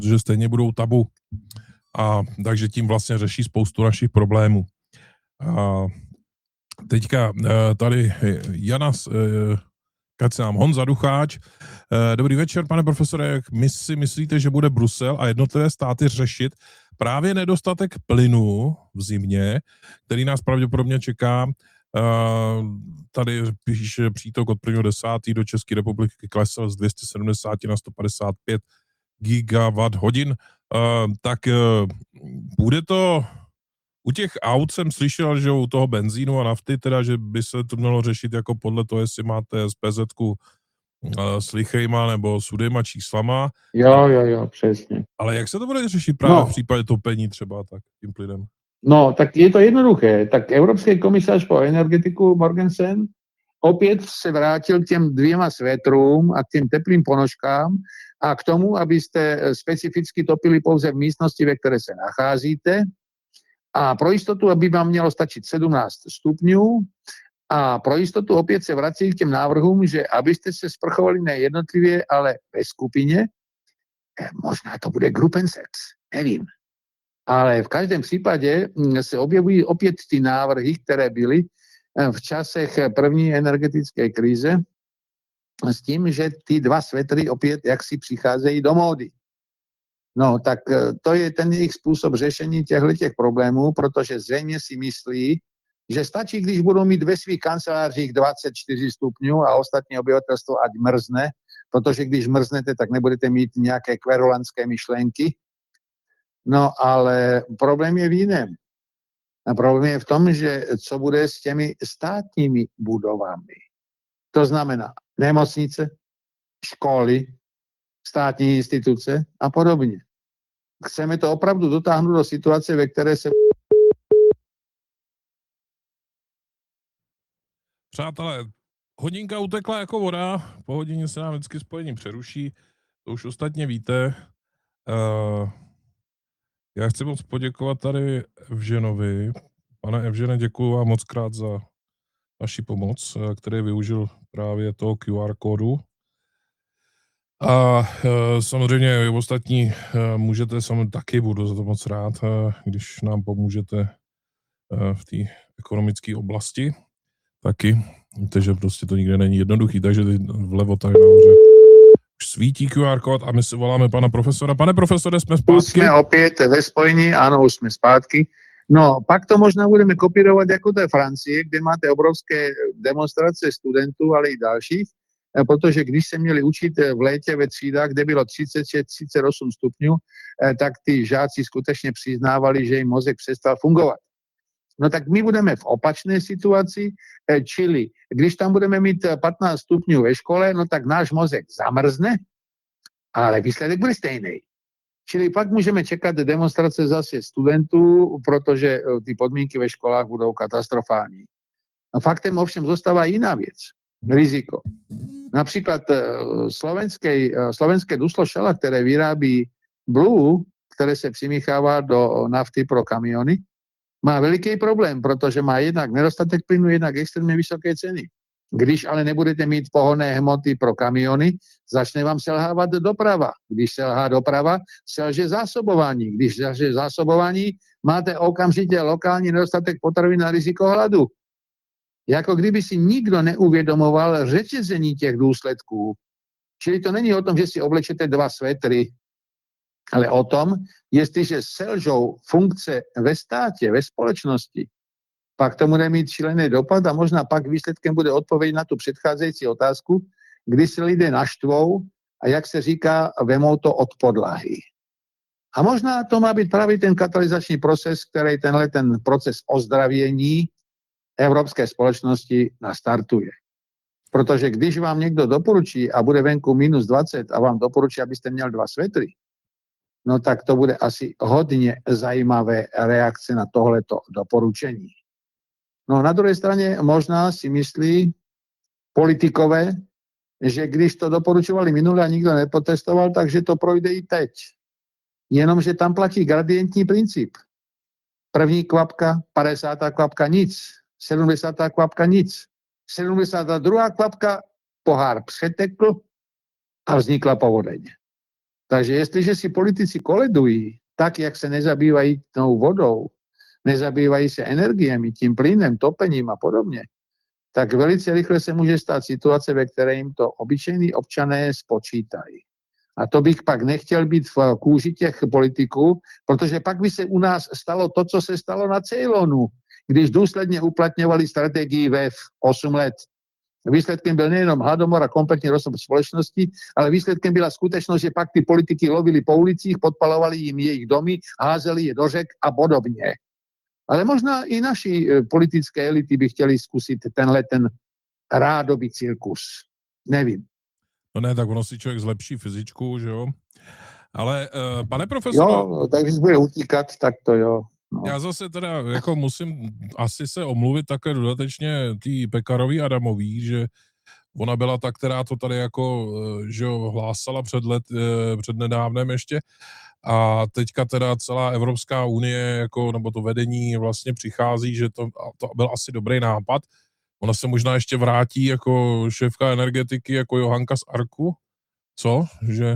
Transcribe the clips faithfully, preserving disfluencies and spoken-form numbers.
že stejně budou tabu. A takže tím vlastně řeší spoustu našich problémů. A teďka tady Jana, Kacám, Honza Ducháč. Dobrý večer, pane profesore, jak my si myslíte, že bude Brusel a jednotlivé státy řešit právě nedostatek plynu v zimě, který nás pravděpodobně čeká? Tady píše přítok od prvního desátého do České republiky klesl z dvě stě sedmdesát na sto padesát pět gigawatt hodin. Tak bude to, u těch aut jsem slyšel, že u toho benzínu a nafty, teda, že by se to mělo řešit jako podle toho, jestli máte S P Z-ku s lichejma nebo s udejma číslama. Jo, jo, jo, přesně. Ale jak se to bude řešit právě no. v případě topení třeba tak tím plynem? No, tak je to jednoduché. Tak Evropský komisař pro energetiku Morgensen opět se vrátil k těm dvěma svetrům a k těm teplým ponožkám a k tomu, abyste specificky topili pouze v místnosti, ve které se nacházíte. A pro jistotu, aby vám mělo stačit sedmnáct stupňů, a pro jistotu opět se vrací k těm návrhům, že abyste se sprchovali ne jednotlivě, ale ve skupině, možná to bude gruppensex, nevím. Ale v každém případě se objevují opět ty návrhy, které byly v časech první energetické krize, s tím, že ty dva svetry opět jaksi přicházejí do módy. No, tak to je ten jejich způsob řešení těchto problémů, protože zřejmě si myslí, že stačí, když budou mít ve svých kancelářích dvacet čtyři stupňů a ostatní obyvatelstvo ať mrzne, protože když mrznete, tak nebudete mít nějaké kverulanské myšlenky. No, ale problém je v jiném. A problém je v tom, že co bude s těmi státními budovami. To znamená nemocnice, školy, státní instituce a podobně. Chceme to opravdu dotáhnout do situace, ve které se... Přátelé, hodinka utekla jako voda, po hodině se nám vždycky spojení přeruší, to už ostatně víte. Uh, já chci moc poděkovat tady Evženovi. Pane Evžene, děkuji vám moc krát za vaši pomoc, který využil právě toho Q R kódu. A uh, samozřejmě ostatní uh, můžete samozřejmě taky, budu za to moc rád, uh, když nám pomůžete uh, v té ekonomické oblasti. Taky. Víte, že prostě to nikde není jednoduchý, takže vlevo tady nahoře už svítí Q R kód a my si voláme pana profesora. Pane profesore, jsme zpátky? Už jsme opět ve spojení, ano, už jsme zpátky. No, pak to možná budeme kopírovat jako té Francie, kde máte obrovské demonstrace studentů, ale i dalších, protože když se měli učit v létě ve třídách, kde bylo třicet šest třicet osm stupňů, tak ty žáci skutečně přiznávali, že jim mozek přestal fungovat. No tak my budeme v opačné situaci, čili když tam budeme mít patnáct stupňů ve škole, no tak náš mozek zamrzne, ale výsledek bude stejný. Čili pak můžeme čekat demonstrace zase studentů, protože ty podmínky ve školách budou katastrofální. A faktem ovšem zůstává jiná věc, riziko. Například slovenské, slovenské duslo Shella, které vyrábí Blue, které se přimíchává do nafty pro kamiony, má veliký problém, protože má jednak nedostatek plynu, jednak extrémně vysoké ceny. Když ale nebudete mít pohonné hmoty pro kamiony, začne vám selhávat doprava. Když selhá doprava, selže zásobování. Když selže zásobování, máte okamžitě lokální nedostatek potravin a riziko hladu. Jako kdyby si nikdo neuvědomoval řetězení těch důsledků. Čili to není o tom, že si oblečete dva svetry, ale o tom, jestliže selžou funkce ve státě, ve společnosti, pak to bude mít šílený dopad a možná pak výsledkem bude odpověď na tu předcházející otázku, kdy se lidé naštvou a jak se říká, vemou to od podlahy. A možná to má být právě ten katalyzační proces, který tenhle ten proces ozdravění evropské společnosti nastartuje. Protože když vám někdo doporučí a bude venku minus dvacet a vám doporučí, abyste měl dva svetry, no tak to bude asi hodně zajímavé reakce na tohleto doporučení. No na druhé straně možná si myslí politikové, že když to doporučovali minule a nikdo neprotestoval, takže to projde i teď. Jenomže tam platí gradientní princip. První kvapka, padesátá kvapka nic, sedmdesátá kvapka nic, sedmdesátá druhá kvapka pohár přetekl a vznikla povodeň. Takže jestliže si politici koledují, tak, jak se nezabývají tou vodou, nezabývají se energiemi, tím plynem, topením a podobně, tak velice rychle se může stát situace, ve které jim to obyčejní občané spočítají. A to bych pak nechtěl být v kůži těch politiků, protože pak by se u nás stalo to, co se stalo na Ceylonu, když důsledně uplatňovali strategii V E F osm let. Výsledkem byl nejenom hladomor a kompletní rozpad společnosti, ale výsledkem byla skutečnost, že pak ty politiky lovili po ulicích, podpalovali jim jejich domy, házeli je do řek a podobně. Ale možná i naši politické elity by chtěli zkusit tenhle ten rádový cirkus. Nevím. No ne, tak ono si člověk zlepší fyzičku, že jo? Ale uh, pane profesore... Jo, tak když bude utíkat, tak to jo. No. Já zase teda jako musím asi se omluvit také dodatečně tý Pekarový Adamový, že ona byla ta, která to tady jako, že jo, hlásala před let, před nedávnem ještě a teďka teda celá Evropská unie jako, nebo to vedení vlastně přichází, že to, to byl asi dobrý nápad. Ona se možná ještě vrátí jako šéfka energetiky, jako Johanka z Arku. Co? Že...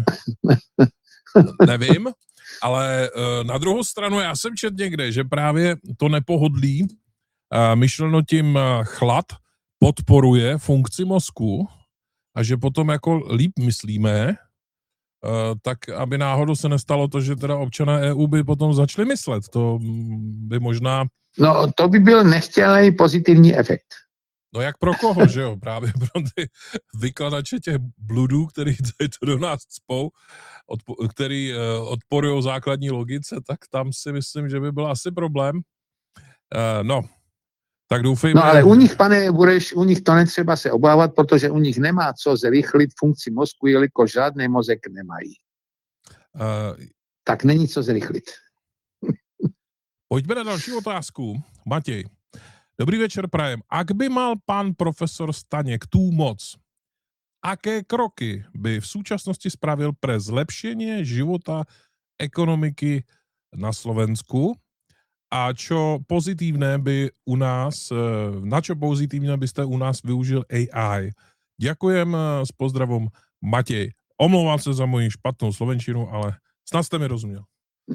Nevím. Ale na druhou stranu já jsem četl někde, že právě to nepohodlí, myšleno tím chlad, podporuje funkci mozku a že potom jako líp myslíme, tak aby náhodou se nestalo to, že teda občané E U by potom začali myslet. To by možná... No to by byl nechtělý pozitivní efekt. No jak pro koho, že jo? Právě pro ty vykladače těch bludů, který to do nás cpou, odpo- který uh, odporují základní logice, tak tam si myslím, že by byl asi problém. Uh, no, tak doufejme... No ale u nich, pane Bureš, u nich to netřeba se obávat, protože u nich nemá co zrychlit funkci mozku, jelikož žádný mozek nemají. Uh, tak není co zrychlit. Pojďme na další otázku. Matěj. Dobrý večer, prajem. Ak by mal pán profesor Staněk tú moc, aké kroky by v súčasnosti spravil pre zlepšenie života ekonomiky na Slovensku a čo pozitívne by u nás, na čo pozitívne by ste u nás využil A I? Ďakujem, s pozdravom Matej. Omlouvám sa za moji špatnou slovenčinu, ale snad ste mi rozuměl.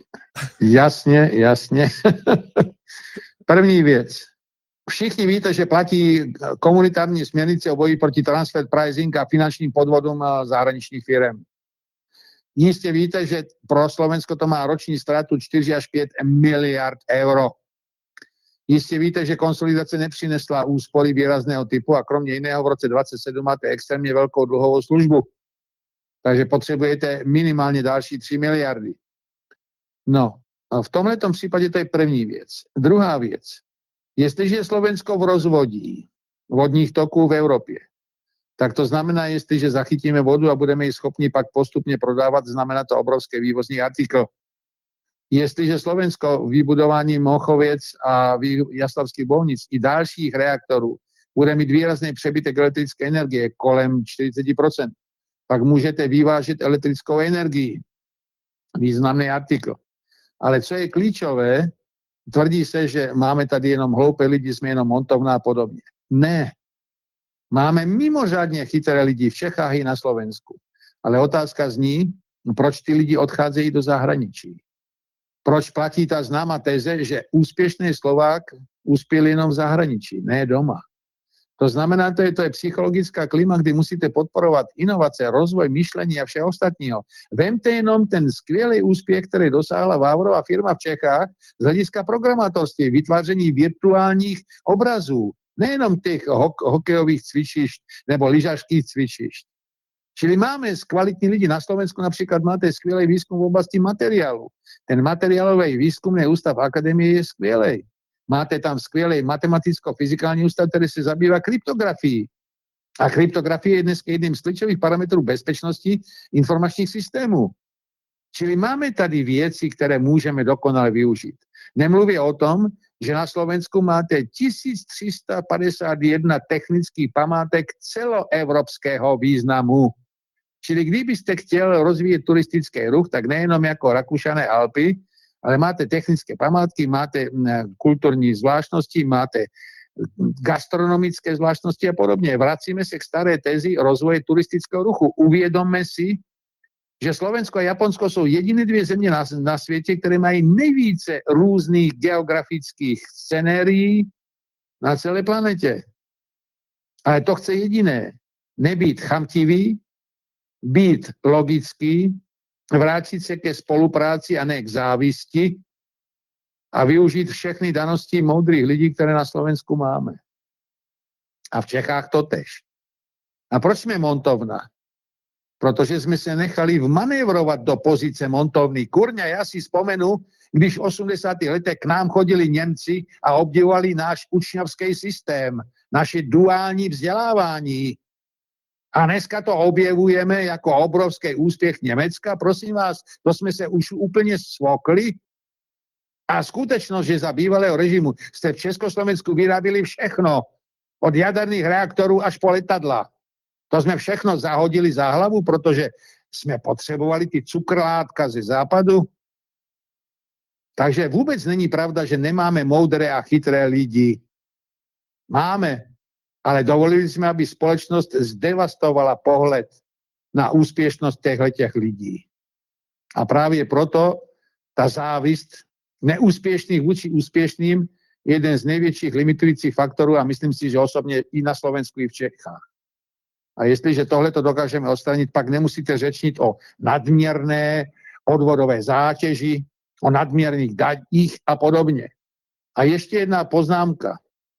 Jasně, jasně. První věc. Všichni víte, že platí komunitární směrnice o boji proti transfer pricing a finančním podvodům zahraničních firm. Jistě víte, že pro Slovensko to má roční ztrátu čtyři až pět miliard euro. Jistě víte, že konsolidace nepřinesla úspory výrazného typu a kromě jiného v roce dvacet sedm máte extrémně velkou dluhovou službu. Takže potřebujete minimálně další tři miliardy. No, a v tomhletom případě to je první věc. Druhá věc. Jestliže je Slovensko v rozvodí vodních toků v Evropě, tak to znamená, jestliže zachytíme vodu a budeme ji schopni pak postupně prodávat, znamená to obrovské vývozní artikl. Jestliže Slovensko vybudování Mochoviec a Jaslovských Bohunic i dalších reaktorů bude mít výrazný přebytek elektrické energie kolem čtyřicet procent, pak můžete vyvážet elektrickou energii. Významný artikl. Ale co je klíčové, tvrdí se, že máme tady jenom hloupé lidi, jsme jenom montovna a podobně. Ne. Máme mimořádně chytré lidi v Čechách i na Slovensku. Ale otázka zní, proč ty lidi odcházejí do zahraničí. Proč platí ta známá teze, že úspěšný Slovák uspěl jenom v zahraničí, ne doma. To znamená, to je, to je psychologická klima, kdy musíte podporovat inovace, rozvoj, myšlení a všeho ostatního. Vemte jenom ten skvělý úspěch, který dosáhla Vávrová firma v Čechách z hlediska programátorství, vytváření virtuálních obrazů, nejenom těch hok- hokejových cvičišť nebo lyžařských cvičišť. Čili máme kvalitní lidi. Na Slovensku například máte skvělý výzkum v oblasti materiálu. Ten materiálový výzkumný ústav akademie je skvělý. Máte tam skvělý matematicko-fyzikální ústav, který se zabývá kryptografií. A kryptografie je dnes jedním z klíčových parametrů bezpečnosti informačních systémů. Čili máme tady věci, které můžeme dokonale využít. Nemluví o tom, že na Slovensku máte tisíc tři sta padesát jedna technických památek celoevropského významu. Čili kdybyste chtěl rozvíjet turistický ruch, tak nejenom jako Rakušané Alpy, ale máte technické památky, máte kulturní zvláštnosti, máte gastronomické zvláštnosti a podobně. Vracíme se k staré tezi rozvoje turistického ruchu. Uvědomme si, že Slovensko a Japonsko jsou jediné dvě země na, na světě, které mají nejvíce různých geografických scenérií na celé planetě. Ale to chce jediné. Nebýt chamtivý, být logický, vrátit se ke spolupráci a ne k závisti a využít všechny danosti moudrých lidí, které na Slovensku máme. A v Čechách to tež. A proč jsme montovna? Protože jsme se nechali vmanévrovat do pozice montovny. Kurňa, já si vzpomenu, když v osmdesátých letech k nám chodili Němci a obdivovali náš učňovský systém, naše duální vzdělávání. A dneska to objevujeme jako obrovský úspěch Německa. Prosím vás, to jsme se už úplně svokli. A skutečnost, že za bývalého režimu jste v Československu vyrábili všechno, od jaderných reaktorů až po letadla. To jsme všechno zahodili za hlavu, protože jsme potřebovali ty cukrlátka ze západu. Takže vůbec není pravda, že nemáme moudré a chytré lidi. Máme, ale dovolili jsme, aby společnost zdevastovala pohled na úspěšnost těchto lidí. A právě proto ta závist neúspěšných vůči úspěšným je jeden z největších limitujících faktorů a myslím si, že osobně i na Slovensku, i v Čechách. A jestliže tohle to dokážeme odstranit, pak nemusíte řečnit o nadměrné odvodové zátěži, o nadměrných daních a podobně. A ještě jedna poznámka.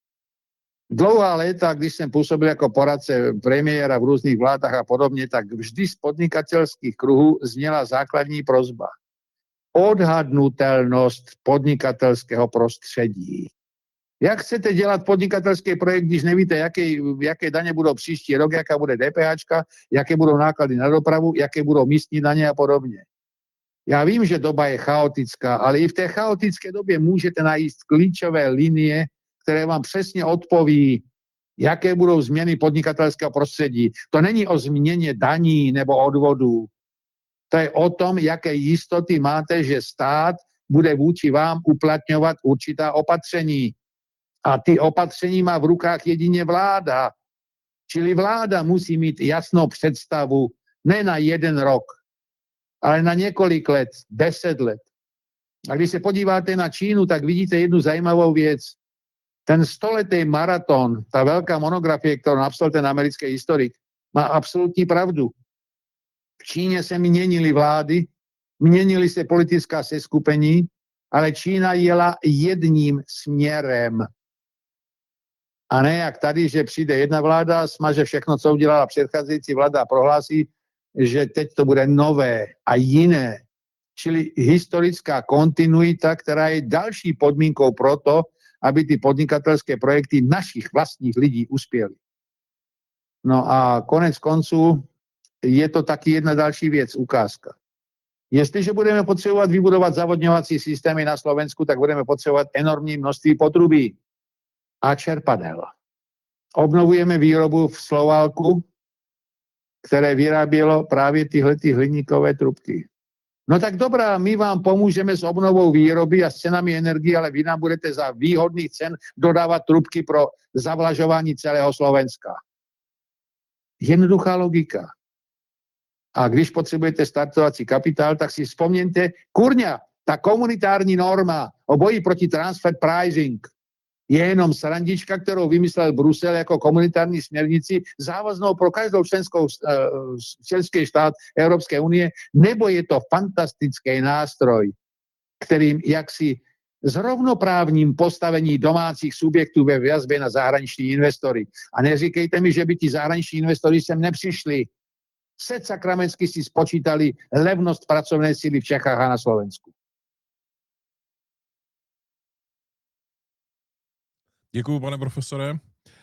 Dlouhá léta, když jsem působil jako poradce premiéra v různých vládách a podobně, tak vždy z podnikatelských kruhů zněla základní prosba. Odhadnutelnost podnikatelského prostředí. Jak chcete dělat podnikatelský projekt, když nevíte, jaké, jaké daně budou příští rok, jaká bude DPHčka, jaké budou náklady na dopravu, jaké budou místní daně a podobně. Já vím, že doba je chaotická, ale i v té chaotické době můžete najít klíčové linie, které vám přesně odpoví, jaké budou změny podnikatelského prostředí. To není o změně daní nebo odvodů. To je o tom, jaké jistoty máte, že stát bude vůči vám uplatňovat určitá opatření. A ty opatření má v rukách jedině vláda. Čili vláda musí mít jasnou představu ne na jeden rok, ale na několik let, deset let. A když se podíváte na Čínu, tak vidíte jednu zajímavou věc. Ten stoletý maraton, ta velká monografie, kterou napsal ten americký historik, má absolutní pravdu. V Číně se měnily vlády, měnily se politická seskupení, ale Čína jela jedním směrem. A ne jak tady, že přijde jedna vláda, smaže všechno, co udělala předcházející vláda a prohlásí, že teď to bude nové a jiné. Čili historická kontinuita, která je další podmínkou pro to, aby ty podnikatelské projekty našich vlastních lidí uspěly. No a konec konců je to taky jedna další věc, ukázka. Jestliže budeme potřebovat vybudovat zavodňovací systémy na Slovensku, tak budeme potřebovat enormní množství potrubí a čerpadel. Obnovujeme výrobu v Slovalku, které vyrábělo právě tyhle ty hliníkové trubky. No tak dobrá, my vám pomůžeme s obnovou výroby a s cenami energie, ale vy nám budete za výhodných cen dodávat trubky pro zavlažování celého Slovenska. Jednoduchá logika. A když potřebujete startovací kapitál, tak si vzpomněte, kurňa, ta komunitární norma o boji proti transfer pricing je jenom srandička, kterou vymyslel Brusel jako komunitární směrnici, závaznou pro každou členskou, členský stát Evropské unie, nebo je to fantastický nástroj, kterým jaksi zrovnoprávním postavení domácích subjektů ve vazbě na zahraniční investory. A neříkejte mi, že by ti zahraniční investory sem nepřišli. Set sakramensky si spočítali levnost pracovné síly v Čechách a na Slovensku. Děkuju, pane profesore.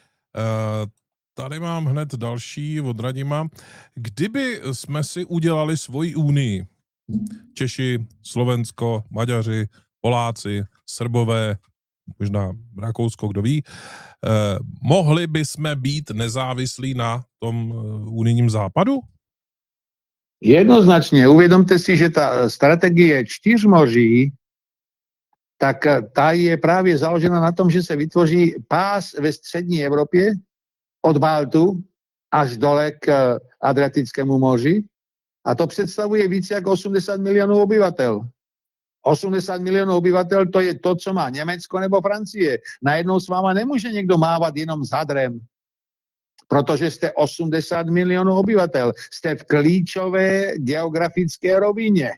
Tady mám hned další od Radima. Kdyby jsme si udělali svoji unii, Češi, Slovensko, Maďaři, Poláci, Srbové, možná Rakousko, kdo ví, mohli by jsme být nezávislí na tom unijním západu? Jednoznačně. Uvědomte si, že ta strategie čtyřmoří, tak ta je právě založena na tom, že se vytvoří pás ve střední Evropě od Baltu až dole k Adriatickému moři A to představuje více jak osmdesát milionů obyvatel. osmdesát milionů obyvatel, to je to, co má Německo nebo Francie. Najednou s váma nemůže někdo mávat jenom s hadrem, protože jste osmdesát milionů obyvatel. Jste v klíčové geografické rovině.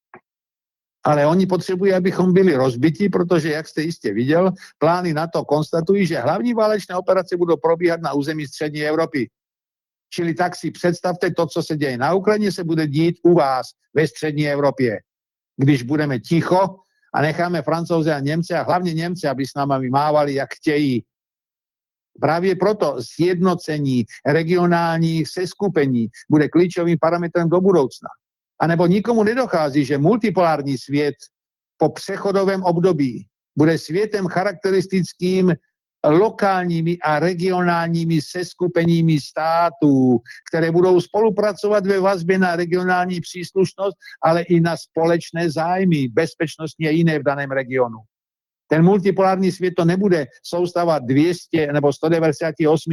Ale oni potřebují, abychom byli rozbití, protože, jak jste jistě viděl, plány NATO konstatují, že hlavní válečné operace budou probíhat na území střední Evropy. Čili tak si představte, to, co se děje na Ukrajině, se bude dít u vás ve střední Evropě. Když budeme ticho a necháme Francouze a Němce, a hlavně Němce, aby s námi mávali, jak chtějí. Právě proto sjednocení regionálních seskupení bude klíčovým parametrem do budoucna. A nebo nikomu nedochází, že multipolární svět po přechodovém období bude světem charakteristickým lokálními a regionálními seskupeními států, které budou spolupracovat ve vazbě na regionální příslušnost, ale i na společné zájmy, bezpečnostní a jiné v daném regionu. Ten multipolární svět to nebude soustava dvě stě nebo sto devadesát osm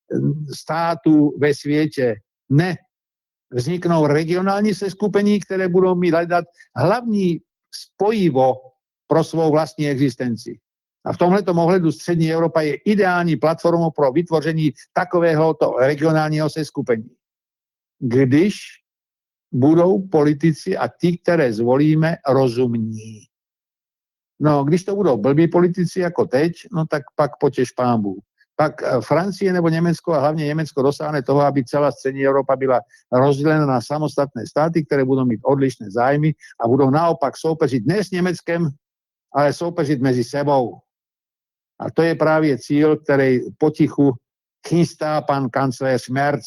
států ve světě. Ne. Vzniknou regionální seskupení, které budou mít hledat hlavní spojivo pro svou vlastní existenci. A v tomhletom ohledu střední Evropa je ideální platformou pro vytvoření takovéhoto regionálního seskupení. Když budou politici a ti, které zvolíme, rozumní. No, když to budou blbí politici jako teď, no tak pak potěš pánbů. Pak Francie nebo Německo, a hlavně Německo, dosáhne toho, aby celá střední Evropa byla rozdělena na samostatné státy, které budou mít odlišné zájmy a budou naopak soupeřit ne s Německem, ale soupeřit mezi sebou. A to je právě cíl, který potichu chystá pan kancléř Merz.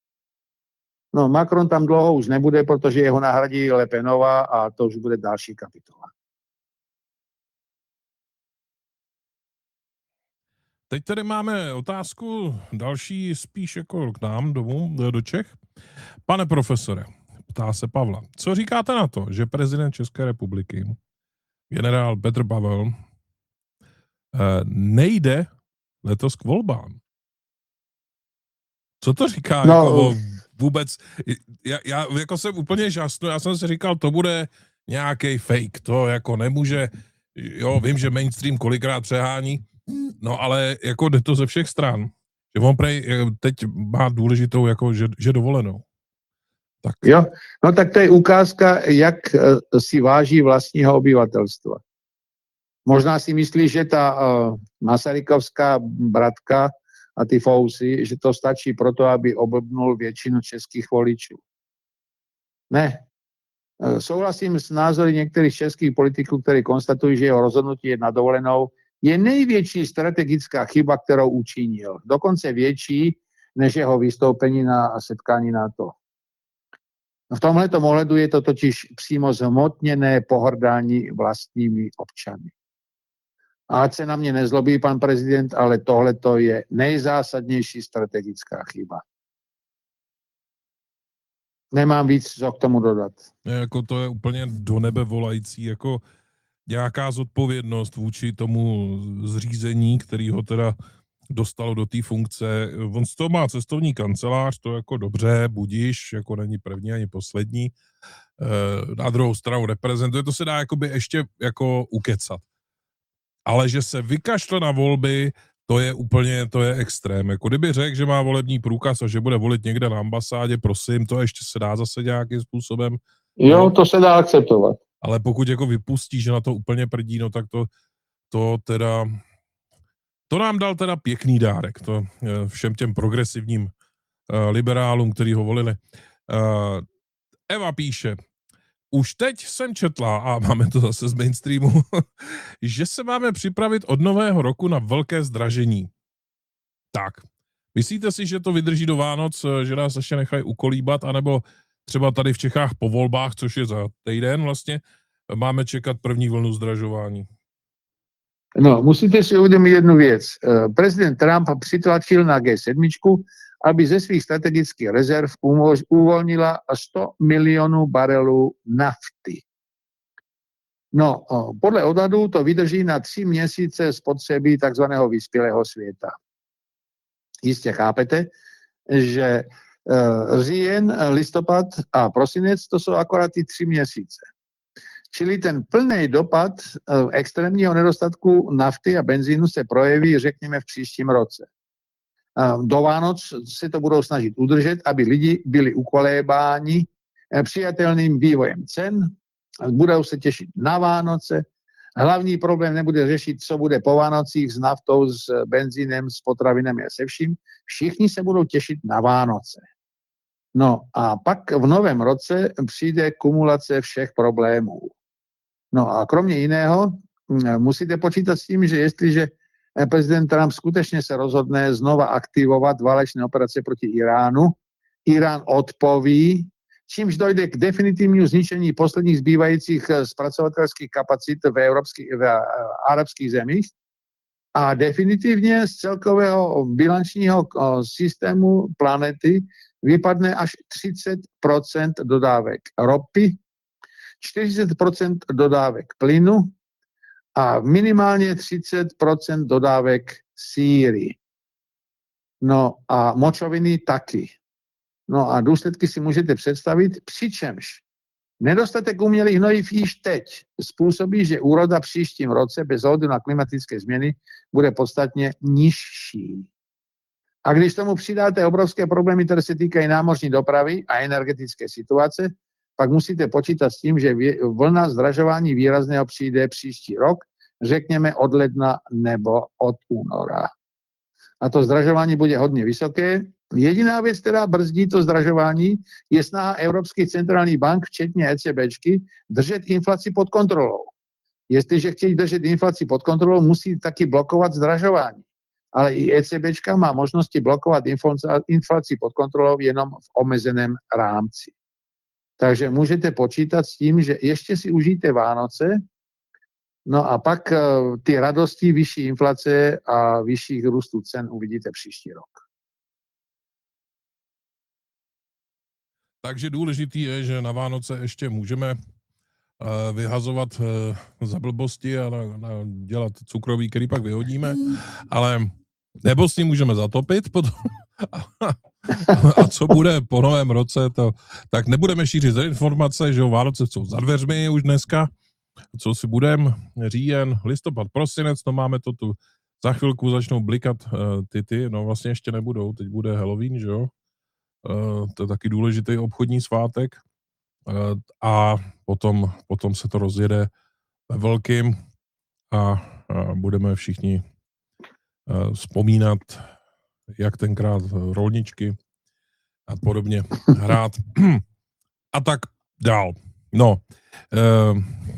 No, Macron tam dlouho už nebude, protože jeho nahradí Le Penová a to už bude další kapitola. Teď tady máme otázku další spíš jako k nám domů, do Čech. Pane profesore, ptá se Pavla, co říkáte na to, že prezident České republiky, generál Petr Pavel, nejde letos k volbám? Co to říká no, jako vůbec? Já, já jako jsem úplně žasnu, já jsem si říkal, to bude nějaký fake, to jako nemůže, jo, vím, že mainstream kolikrát přehání, no ale jako jde to ze všech stran. Že on prej teď má důležitou, jako, že, že dovolenou. Tak. Jo, no tak to je ukázka, jak si váží vlastního obyvatelstva. Možná si myslí, že ta uh, masarykovská bratka a ty fousy, že to stačí proto, aby oblbnul většinu českých voličů. Ne. Uh, souhlasím s názory některých českých politiků, kteří konstatují, že jeho rozhodnutí je na dovolenou je největší strategická chyba, kterou učinil. Dokonce větší, než jeho vystoupení na setkání NATO. V tomhletom ohledu je to totiž přímo zhmotněné pohrdání vlastními občany. A ať se na mě nezlobí pan prezident, ale tohleto je nejzásadnější strategická chyba. Nemám víc, co k tomu dodat. Jako to je úplně do nebe volající, jako nějaká zodpovědnost vůči tomu zřízení, který ho teda dostalo do té funkce. On z toho má cestovní kancelář, to jako dobře, budíš, jako není první ani poslední. Na druhou stranu reprezentuje, to se dá jakoby ještě jako ukecat. Ale že se vykašle na volby, to je úplně, to je extrém. Jako kdyby řekl, že má volební průkaz a že bude volit někde na ambasádě, prosím, to ještě se dá zase nějakým způsobem. Jo, no, to se dá akceptovat. Ale pokud jako vypustí, že na to úplně prdí, no tak to, to teda, to nám dal teda pěkný dárek, to všem těm progresivním uh, liberálům, který ho volili. Uh, Eva píše, už teď jsem četla, a máme to zase z mainstreamu, že se máme připravit od nového roku na velké zdražení. Tak, myslíte si, že to vydrží do Vánoc, že nás ještě nechají ukolíbat, anebo třeba tady v Čechách po volbách, což je za týden vlastně, máme čekat první vlnu zdražování? No, musíte si uvědomit jednu věc. Prezident Trump přitlačil na G sedm, aby ze svých strategických rezerv uvolnila sto milionů barelů nafty. No, podle odhadů to vydrží na tři měsíce spotřeby takzvaného vyspělého světa. Jistě chápete, že říjen, listopad a prosinec, to jsou akorát ty tři měsíce. Čili ten plný dopad extrémního nedostatku nafty a benzínu se projeví, řekněme, v příštím roce. Do Vánoc se to budou snažit udržet, aby lidi byli ukolébáni přijatelným vývojem cen, budou se těšit na Vánoce. Hlavní problém nebude řešit, co bude po Vánocích s naftou, s benzínem, s potravinami a se vším. Všichni se budou těšit na Vánoce. No a pak v novém roce přijde kumulace všech problémů. No a kromě jiného musíte počítat s tím, že jestliže prezident Trump skutečně se rozhodne znova aktivovat válečné operace proti Iránu, Irán odpoví, čímž dojde k definitivnímu zničení posledních zbývajících zpracovatelských kapacit v, evropských, v arabských zemích a definitivně z celkového bilančního systému planety vypadne až třicet procent dodávek ropy, čtyřicet procent dodávek plynu a minimálně třicet procent dodávek síry. No a močoviny taky. No a důsledky si můžete představit, přičemž nedostatek umělých hnojiv již teď způsobí, že úroda příštím roce bez ohledu na klimatické změny bude podstatně nižší. A když tomu přidáte obrovské problémy, které se týkají námořní dopravy a energetické situace, pak musíte počítat s tím, že vlna zdražování výrazného přijde příští rok, řekněme od ledna nebo od února. A to zdražování bude hodně vysoké. Jediná věc, která brzdí to zdražování, je snaha Evropských centrálních bank, včetně ECBčky, držet inflaci pod kontrolou. Jestliže chtějí držet inflaci pod kontrolou, musí taky blokovat zdražování. Ale i ECBčka má možnosti blokovat inflaci pod kontrolou jenom v omezeném rámci. Takže můžete počítat s tím, že ještě si užijte Vánoce, no a pak ty radosti vyšší inflace a vyšších růstů cen uvidíte příští rok. Takže důležitý je, že na Vánoce ještě můžeme vyhazovat za blbosti a na, na dělat cukroví, který pak vyhodíme, ale nebo s ním můžeme zatopit potom. A co bude po novém roce, to, tak nebudeme šířit informace, že o Vánoce jsou za dveřmi už dneska, co si budeme, říjen, listopad, prosinec, no máme to tu, za chvilku začnou blikat uh, ty ty, no vlastně ještě nebudou, teď bude Halloween, že jo, uh, to je taky důležitý obchodní svátek uh, a potom, potom se to rozjede ve velkým a, a budeme všichni uh, vzpomínat, jak tenkrát rolničky a podobně hrát a tak dál. No, uh,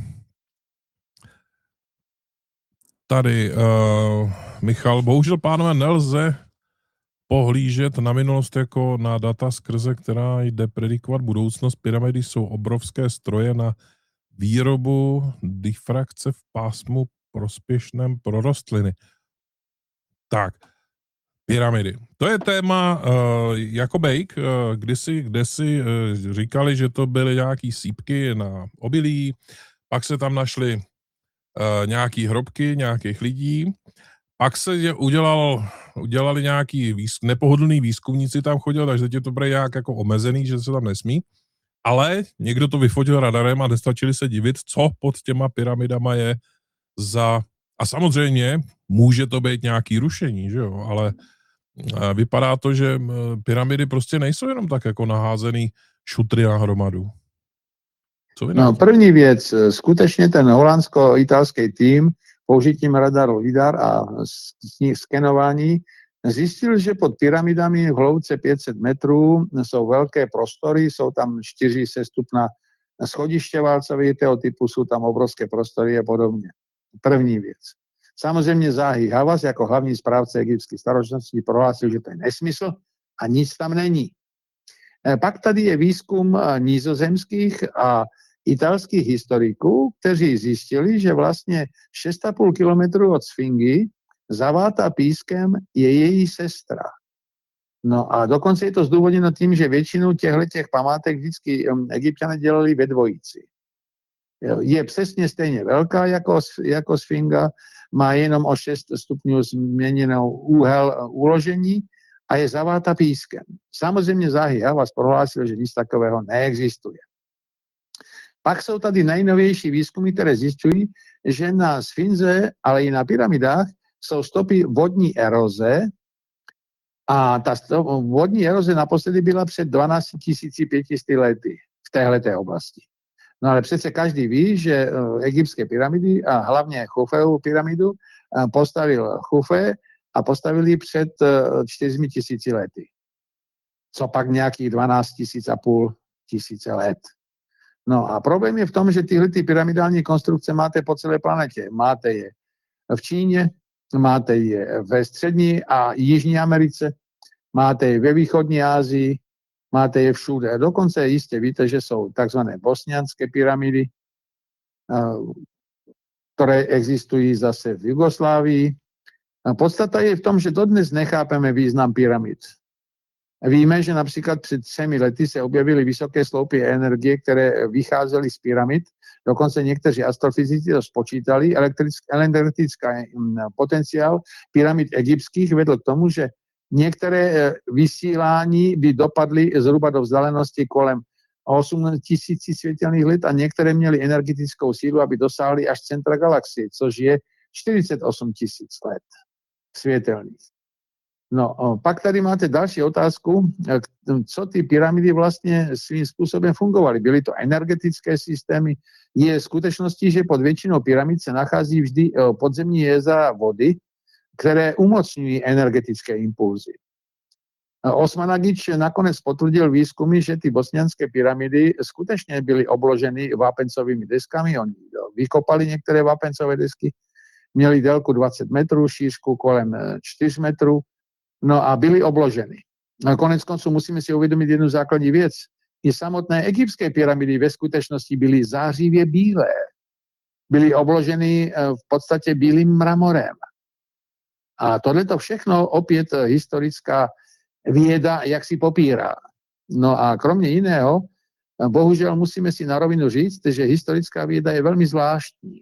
tady uh, Michal, bohužel pánové nelze pohlížet na minulost jako na data, skrze která jde predikovat budoucnost. Pyramidy jsou obrovské stroje na výrobu difrakce v pásmu prospěšném pro rostliny. Tak, pyramidy. To je téma uh, jako bejk, uh, kdysi, kdysi uh, říkali, že to byly nějaký sípky na obilí, pak se tam našly uh, nějaký hrobky nějakých lidí, pak se je udělal, udělali nějaký výzk, nepohodlný výzkumníci tam chodili, takže teď je to bude nějak jako omezený, že se tam nesmí, ale někdo to vyfotil radarem a nestačili se divit, co pod těma pyramidama je za... A samozřejmě může to být nějaký rušení, že jo, ale vypadá to, že pyramidy prostě nejsou jenom tak jako naházený šutry na hromadu. Co vy no, první věc, skutečně ten holandsko-italský tým použitím radaru lidar a skenování zjistil, že pod pyramidami v hloubce pět set metrů jsou velké prostory, jsou tam čtyři sestupná schodiště válcovitého typu, jsou tam obrovské prostory a podobně. První věc. Samozřejmě Zahi Hawass jako hlavní správce egyptské starožitnosti prohlásil, že to je nesmysl a nic tam není. Pak tady je výzkum nizozemských a italských historiků, kteří zjistili, že vlastně šest a půl kilometru od Sfingy zavátá pískem je její sestra. No a dokonce je to zdůvodněno tím, že většinu těchto památek vždycky Egypťané dělali ve dvojici. Je přesně stejně velká jako, jako Sfinga, má jenom o šest stupňů změněnou úhel uložení a je zaváta pískem. Samozřejmě záhy Havas prohlásil, že nic takového neexistuje. Pak jsou tady nejnovější výzkumy, které zjišťují, že na Sfinxe, ale i na pyramidách jsou stopy vodní eroze a ta stop, vodní eroze naposledy byla před dvanáct tisíc pět set lety v téhleté oblasti. No ale přece každý ví, že egyptské pyramidy a hlavně Chufeovu pyramidu postavil Chufe a postavili před čtyřmi tisíci lety. Co pak nějakých dvanáct tisíc a půl tisíce let. No a problém je v tom, že tyhle ty pyramidální konstrukce máte po celé planetě. Máte je v Číně, máte je ve střední a jižní Americe, máte je ve východní Asii, máte je všude. A dokonce jistě víte, že jsou takzvané bosnianské pyramidy, které existují zase v Jugoslávii. A podstata je v tom, že dodnes nechápeme význam pyramid. Víme, že například před třemi lety se objevily vysoké sloupy energie, které vycházely z pyramid. Dokonce někteří astrofyzici to spočítali. Elektrický potenciál pyramid egyptských vedl k tomu, že některé vysílání by dopadly zhruba do vzdálenosti kolem osm tisíc světelných let a některé měly energetickou sílu, aby dosáhly až centra galaxie, což je čtyřicet osm tisíc let světelných. No, pak tady máte další otázku, co ty pyramidy vlastně svým způsobem fungovaly. Byly to energetické systémy. Je skutečností, že pod většinou pyramid se nachází vždy podzemní jezera vody, které umocňují energetické impulzy. Osman Agič nakonec potvrdil výzkumy, že ty bosnianské pyramidy skutečně byly obloženy vápencovými deskami. Oni vykopali některé vápencové desky, měly délku dvacet metrů, šířku kolem čtyři metrů, no a byly obloženy. A konec konců musíme si uvědomit jednu základní věc. I samotné egyptské pyramidy ve skutečnosti byly zářivě bílé. Byly obloženy v podstatě bílým mramorem. A tohleto všechno opět historická věda, jak si popírá. No a kromě jiného, bohužel musíme si na rovinu říct, že historická věda je velmi zvláštní.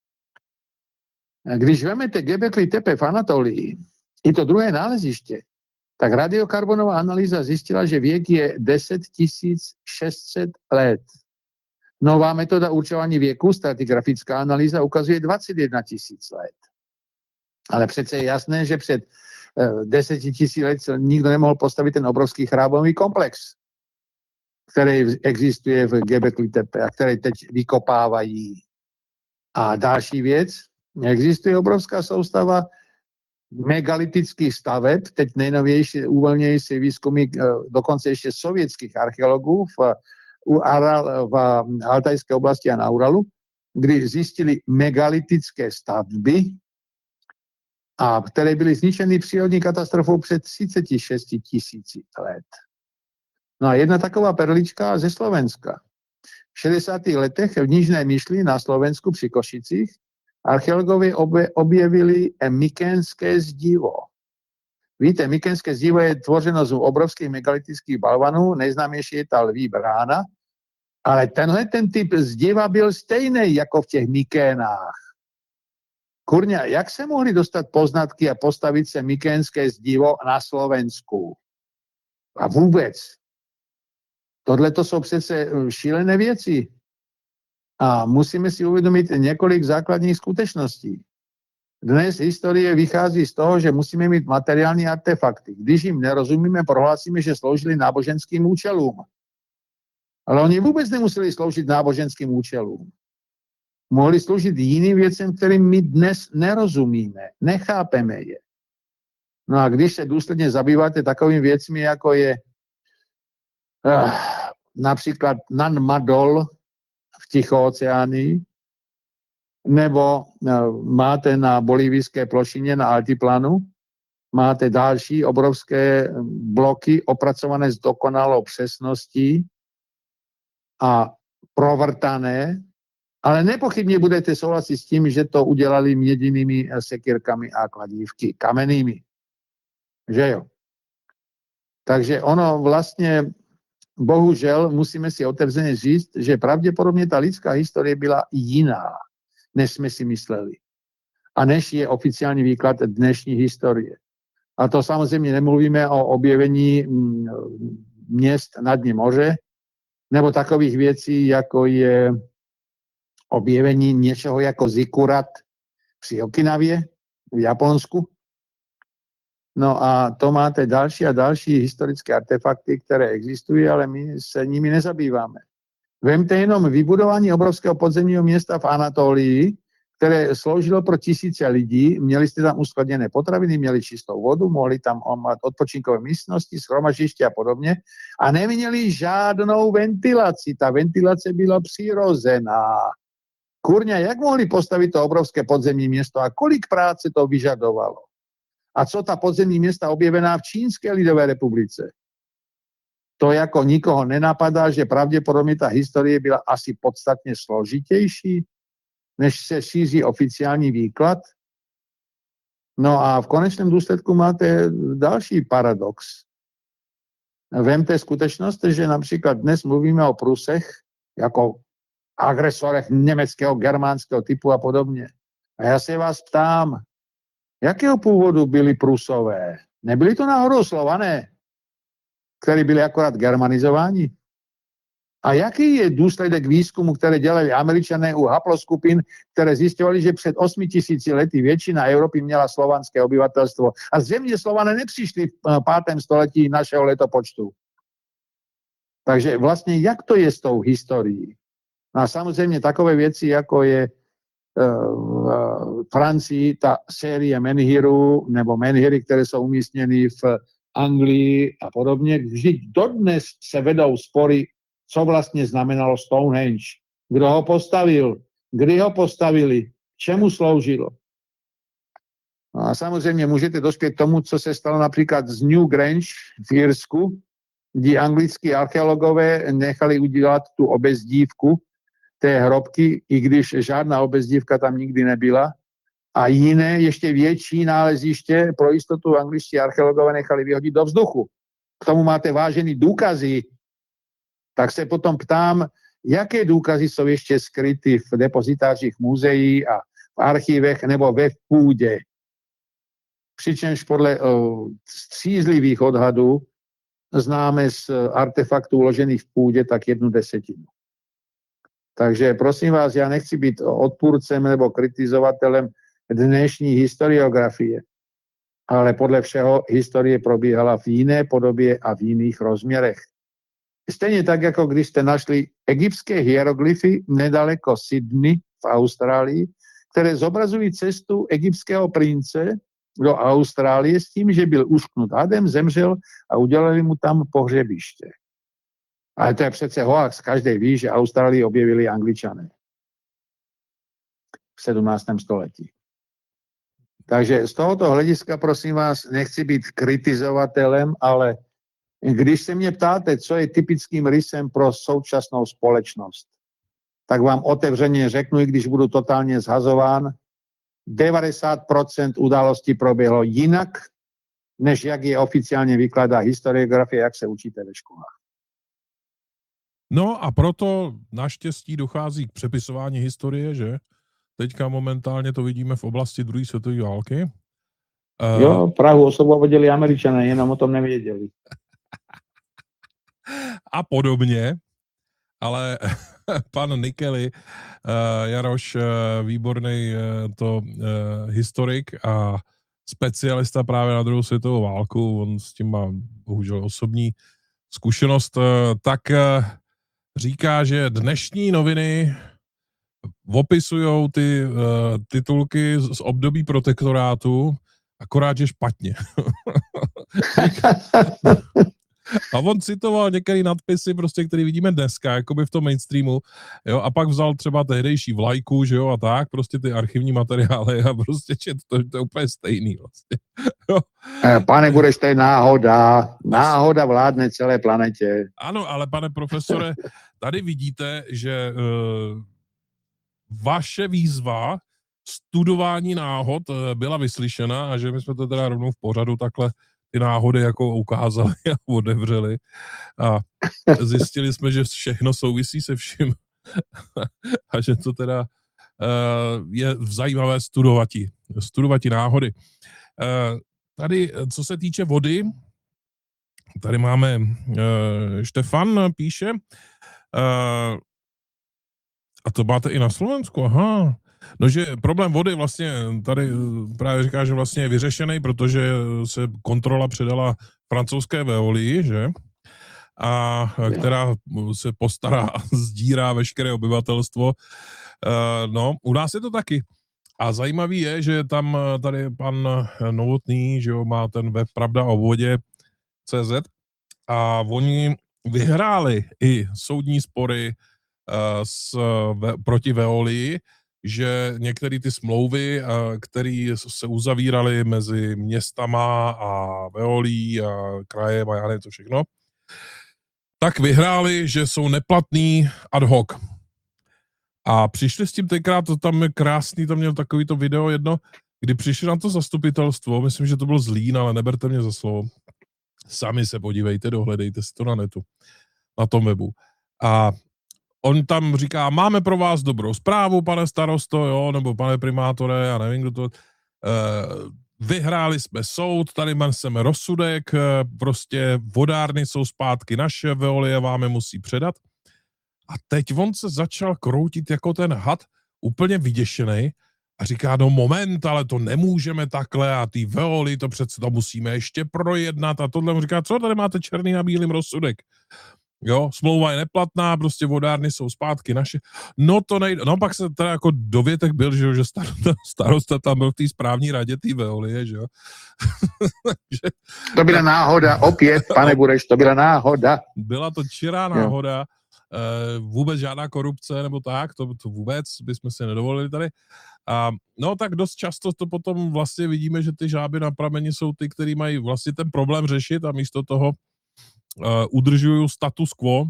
Když vezmete Göbekli Tepe v Anatolii, i to druhé náleziště, tak radiokarbonová analýza zjistila, že věk je deset tisíc šest set let. Nová metoda určování věku, stratigrafická analýza, ukazuje dvacet jedna tisíc let. Ale přece je jasné, že před deseti tisíc let nikdo nemohl postavit ten obrovský chrámový komplex, který existuje v Göbekli Tepe a který teď vykopávají. A další věc, existuje obrovská soustava megalitických staveb, teď nejnovější, uvolnější výzkumy dokonce ještě sovětských archeologů v, v Altajské oblasti a na Uralu, kdy zjistili megalitické stavby, a které byly zničeny přírodní katastrofou před třicet šest tisíci let. No a jedna taková perlička ze Slovenska. V šedesátých letech v Nižné Myšli na Slovensku při Košicích archeologové objevili mykénské zdivo. Víte, mykénské zdivo je tvořeno z obrovských megalitických balvanů, nejznámější je ta lví brána, ale tenhle ten typ zdiva byl stejný jako v těch mykénách. Kurňa, jak se mohli dostat poznatky a postavit se mykénské zdivo na Slovensku? A vůbec. Tohle to jsou přece šílené věci. A musíme si uvědomit několik základních skutečností. Dnes historie vychází z toho, že musíme mít materiální artefakty. Když jim nerozumíme, prohlásíme, že sloužili náboženským účelům. Ale oni vůbec nemuseli sloužit náboženským účelům. Mohli sloužit jiným věcem, kterým my dnes nerozumíme, nechápeme je. No a když se důsledně zabýváte takovými věcmi, jako je uh, například Nan Madol v Tichooceánii, nebo uh, máte na bolívijské plošině na Altiplanu, máte další obrovské bloky opracované s dokonalou přesností a provrtané, ale nepochybně budete souhlasit s tím, že to udělali měděnými sekírkami a kladívky kamennými. Že jo? Takže ono vlastně, bohužel, musíme si otevřeně říct, že pravděpodobně ta lidská historie byla jiná, než jsme si mysleli. A než je oficiální výklad dnešní historie. A to samozřejmě nemluvíme o objevení měst na dně moře, nebo takových věcí, jako je objevení něčeho jako zikurat při Okinavě v Japonsku. No a to máte další a další historické artefakty, které existují, ale my se nimi nezabýváme. Vemte jenom vybudování obrovského podzemního města v Anatolii, které sloužilo pro tisíce lidí, měli jste tam uskladněné potraviny, měli čistou vodu, mohli tam mít odpočinkové místnosti, shromaždiště a podobně a neměli žádnou ventilaci. Ta ventilace byla přirozená. Kurňa, jak mohli postavit to obrovské podzemní město a kolik práce to vyžadovalo? A co ta podzemní města objevená v Čínské lidové republice? To jako nikoho nenapadá, že pravděpodobně ta historie byla asi podstatně složitější, než se šíří oficiální výklad. No a v konečném důsledku máte další paradox. Vemte skutečnost, že například dnes mluvíme o Prusech jako agresorech německého, germánského typu a podobně. A já se vás ptám, jakého původu byli Prusové? Nebyli to náhodou Slované, kteří byli akorát germanizováni? A jaký je důsledek výzkumu, které dělali Američané u haploskupin, které zjistovali, že před osmi tisíci lety většina Evropy měla slovanské obyvatelstvo a zřejmě Slované nepřišli v pátém století našeho letopočtu. Takže vlastně jak to je s tou historií? No a samozřejmě takové věci, jako je v Francii ta série menhirů nebo menhiry, které jsou umístěny v Anglii a podobně. Vždyť dodnes se vedou spory, co vlastně znamenalo Stonehenge. Kdo ho postavil? Kdy ho postavili? Čemu sloužilo? No a samozřejmě můžete dospět tomu, co se stalo například z Newgrange v Irsku, kdy angličtí archeologové nechali udělat tu obezdívku té hrobky, i když žádná obezdívka tam nikdy nebyla. A jiné, ještě větší náleziště pro jistotu angličtí archeologové nechali vyhodit do vzduchu. K tomu máte vážený důkazy. Tak se potom ptám, jaké důkazy jsou ještě skryty v depozitářích muzeí a v archivech nebo ve půdě. Přičemž podle uh, střízlivých odhadů známe z artefaktů uložených v půdě tak jednu desetinu. Takže prosím vás, já nechci být odpůrcem nebo kritizovatelem dnešní historiografie, ale podle všeho historie probíhala v jiné podobě a v jiných rozměrech. Stejně tak, jako když jste našli egyptské hieroglyfy nedaleko Sydney v Austrálii, které zobrazují cestu egyptského prince do Austrálie s tím, že byl ušknut hadem, zemřel a udělali mu tam pohřebiště. Ale to je přece hoax. Každý ví, že Austrálii objevili Angličané v sedmnáctém století. Takže z tohoto hlediska, prosím vás, nechci být kritizovatelem, ale když se mě ptáte, co je typickým rysem pro současnou společnost, tak vám otevřeně řeknu, i když budu totálně zhazován, devadesát procent událostí proběhlo jinak, než jak je oficiálně vykládá historiografie, jak se učíte ve školách. No a proto naštěstí dochází k přepisování historie, že? Teďka momentálně to vidíme v oblasti druhé světové války. Jo, Prahu osvobodili Američané, jenom o tom nevěděli. A podobně, ale pan Nikely, Jaroš, výborný to historik a specialista právě na druhou světovou válku, on s tím má bohužel osobní zkušenost, tak říká, že dnešní noviny opisujou ty uh, titulky z období protektorátu, akorát, že špatně. A on citoval některé nadpisy, prostě, které vidíme dneska, jakoby v tom mainstreamu, jo, a pak vzal třeba tehdejší vlajku, že jo, a tak, prostě ty archivní materiály a prostě čet, to, to je úplně stejný vlastně. Jo. Pane, budeš, to je náhoda. Náhoda vládne celé planetě. Ano, ale pane profesore, tady vidíte, že uh, vaše výzva studování náhod byla vyslyšena a že my jsme to teda rovnou v pořadu takhle ty náhody jako ukázali a otevřeli a zjistili jsme, že všechno souvisí se vším a že to teda uh, je zajímavé studovati, studovati náhody. Uh, tady, co se týče vody, tady máme uh, Štefan píše, uh, a to máte i na Slovensku, aha. No, že problém vody vlastně tady právě říká, že vlastně je vyřešený, protože se kontrola předala francouzské Veolii, že? A která se postará a sdírá veškeré obyvatelstvo. No, u nás je to taky. A zajímavý je, že tam tady pan Novotný, že jo, má ten web Pravda o vodě tečka cé zet a oni vyhráli i soudní spory s, proti Veolii, že některé ty smlouvy, které se uzavíraly mezi městama a Veolií a krajem a já nevím co všechno, tak vyhráli, že jsou neplatný ad hoc. A přišli s tím tenkrát, to tam je krásný, tam měl takovýto video jedno, kdy přišli na to zastupitelstvo, myslím, že to byl Zlín, ale neberte mě za slovo. Sami se podívejte, dohledejte si to na netu, na tom webu. A on tam říká, máme pro vás dobrou zprávu, pane starosto, jo, nebo pane primátore, já nevím, kdo to... Uh, vyhráli jsme soud, tady máme rozsudek, prostě vodárny jsou zpátky naše, Veolie vám je musí předat. A teď on se začal kroutit jako ten had, úplně vyděšený a říká, no moment, ale to nemůžeme takhle a ty Veolie, to přece to musíme ještě projednat a tohle mu říká, co tady máte černý a bílým rozsudek? Jo, smlouva je neplatná, prostě vodárny jsou zpátky naše. No to nejde. No pak se teda jako dovětek byl, že, že starosta, starosta tam byl v té správní radě té Veolie, že jo. že... To byla náhoda, opět, pane Bureš, to byla náhoda. Byla to čirá náhoda, e, vůbec žádná korupce nebo tak, to, to vůbec bychom si nedovolili tady. A no tak dost často to potom vlastně vidíme, že ty žáby na prameni jsou ty, který mají vlastně ten problém řešit a místo toho Uh, udržují status quo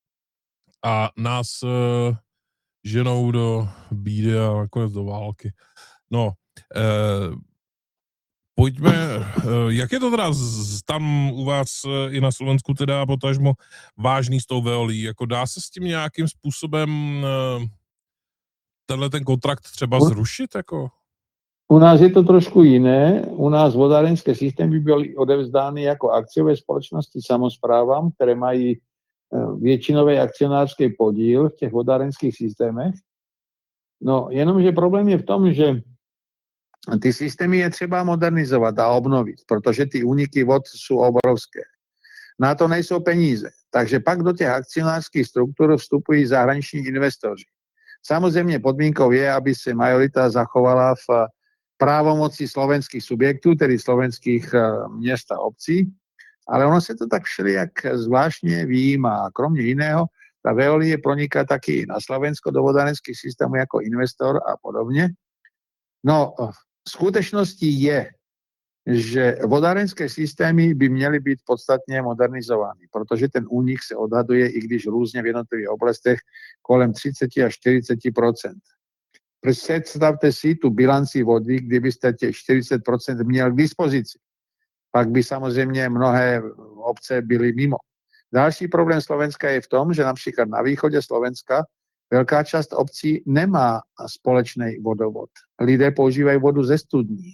a nás uh, ženou do bídy a nakonec do války. No, uh, pojďme, uh, jak je to teda z, tam u vás uh, i na Slovensku teda potažmo vážný s tou Veolií, jako dá se s tím nějakým způsobem uh, tenhle ten kontrakt třeba zrušit, jako? U nás je to trošku jiné. U nás vodárenské systémy byly odevzdány jako akciové společnosti samosprávam, které mají většinový akcionářský podíl v těch vodárenských systémech. No, jenomže problém je v tom, že ty systémy je třeba modernizovat a obnovit, protože ty úniky vod jsou obrovské. Na to nejsou peníze. Takže pak do těch akcionářských struktur vstupují zahraniční investoři. Samozřejmě podmínkou je, aby se majorita zachovala v právomoci slovenských subjektů, tedy slovenských měst a obcí, ale ono se to tak všelijak zvláštně vyjímá. Kromě jiného, ta Veolie proniká taky na Slovensko do vodárenských systémů jako investor a podobně. No, v skutečnosti je, že vodárenské systémy by měly být podstatně modernizovány, protože ten únik se odhaduje, i když různě v jednotlivých oblastech, kolem třicet až čtyřicet procent. Představte si tu bilanci vody, kdybyste těch čtyřicet procent měl k dispozici. Pak by samozřejmě mnohé obce byly mimo. Další problém Slovenska je v tom, že například na východě Slovenska velká část obcí nemá společný vodovod. Lidé používají vodu ze studní.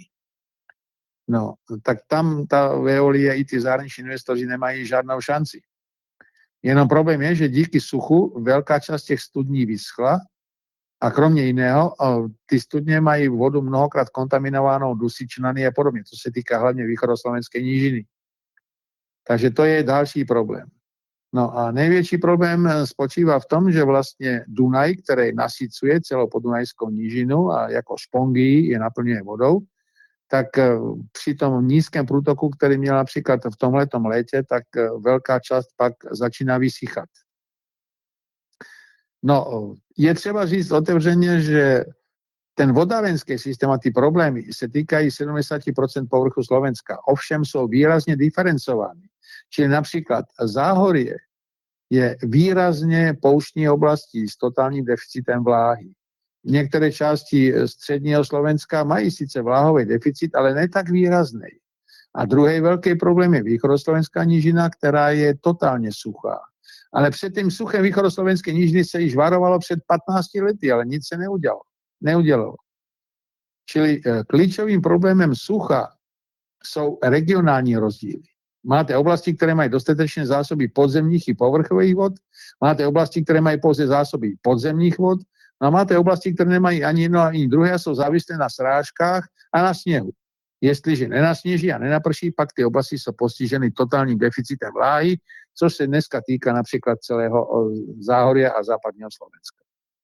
No, tak tam ta Veolie i ty zahraniční investoři nemají žádnou šanci. Jenom problém je, že díky suchu velká část těch studní vyschla a kromě jiného ty studně mají vodu mnohokrát kontaminovanou dusičnany a podobně. To se týká hlavně východoslovenské nížiny. Takže to je další problém. No a největší problém spočívá v tom, že vlastně Dunaj, který nasycuje celou podunajskou nížinu a jako špongy je naplňuje vodou, tak při tom nízkém průtoku, který měl například v tomhletom létě, tak velká část pak začíná vysychat. No, je třeba říct otevřeně, že ten vodárenský systém a ty problémy se týkají sedmdesát procent povrchu Slovenska, ovšem jsou výrazně diferencovány. Čili například Záhorie je výrazně pouštní oblastí s totálním deficitem vláhy. Některé části středního Slovenska mají sice vláhový deficit, ale ne tak výrazný. A druhý velký problém je východoslovenská nížina, která je totálně suchá. Ale před tím suchem východoslovenské nížiny se již varovalo před patnácti lety, ale nic se neudělalo. neudělalo. Čili klíčovým problémem sucha jsou regionální rozdíly. Máte oblasti, které mají dostatečné zásoby podzemních i povrchových vod, máte oblasti, které mají pouze zásoby podzemních vod, no a máte oblasti, které nemají ani jedno, ani druhé a jsou závislé na srážkách a na sněhu. Jestliže nenasněží a nenaprší, pak ty oblasti jsou postiženy totálním deficitem vláhy, což se dneska týká například celého Záhoria a západního Slovenska.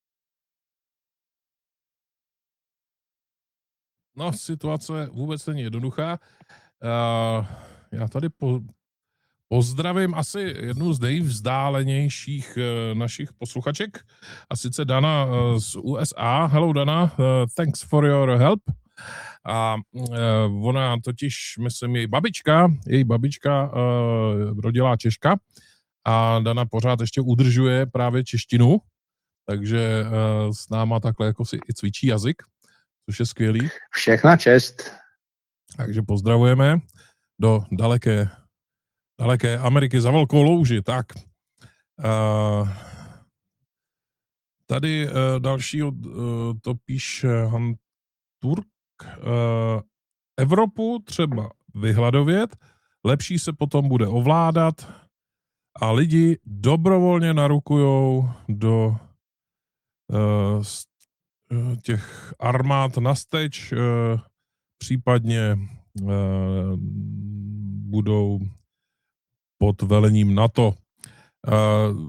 No, situace vůbec není jednoduchá. Uh, já tady po, pozdravím asi jednu z nejvzdálenějších uh, našich posluchaček, a sice Dana uh, z U S A. Hello Dana, uh, thanks for your help. A uh, ona totiž, myslím, její babička, její babička uh, rodilá Češka a Dana pořád ještě udržuje právě češtinu, takže uh, s náma takhle jako si i cvičí jazyk, což je skvělý. Všechna čest. Takže pozdravujeme do daleké, daleké Ameriky za velkou louži. Tak, uh, tady uh, další uh, to píše Han Turk. Uh, Evropu třeba vyhladovět, lepší se potom bude ovládat a lidi dobrovolně narukujou do uh, těch armád nasteč, uh, případně uh, budou pod velením NATO. Uh,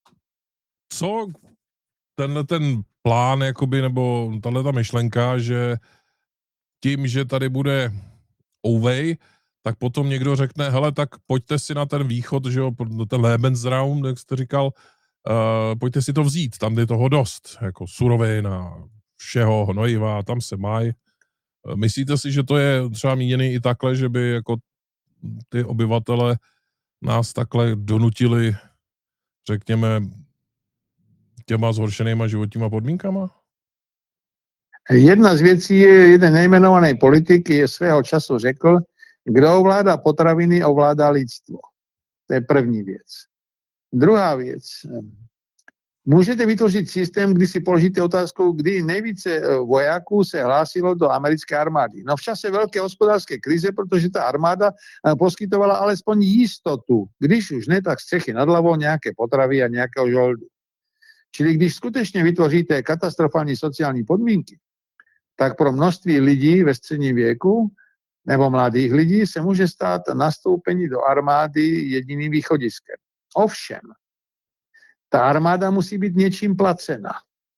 co tenhle ten plán, jakoby, nebo tahle ta myšlenka, že tím, že tady bude Ouvej, tak potom někdo řekne, hele, tak pojďte si na ten východ, že jo, ten Lebensraum, jak jste říkal, uh, pojďte si to vzít, tam je toho dost, jako surovin a všeho, hnojiva, tam se mají. Myslíte si, že to je třeba míněný i takhle, že by jako ty obyvatele nás takhle donutili, řekněme, těma zhoršenýma životníma podmínkama? Jedna z věcí je, jeden nejmenovaný politik je svého času řekl, kdo ovládá potraviny, ovládá lidstvo. To je první věc. Druhá věc. Můžete vytvořit systém, kdy si položíte otázku, kdy nejvíce vojáků se hlásilo do americké armády. No v čase velké hospodářské krize, protože ta armáda poskytovala alespoň jistotu. Když už ne, tak střechy nad hlavou, nějaké potravy a nějakého žoldu. Čili když skutečně vytvoříte katastrofální sociální podmínky, tak pro množství lidí ve středním věku nebo mladých lidí se může stát nastoupení do armády jediným východiskem. Ovšem, ta armáda musí být něčím placena.